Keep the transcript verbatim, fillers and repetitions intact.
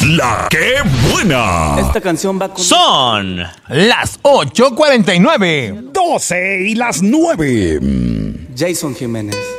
La que buena. Esta canción va con... Son las ocho cuarenta y nueve. doce y las nueve. Jason Jiménez.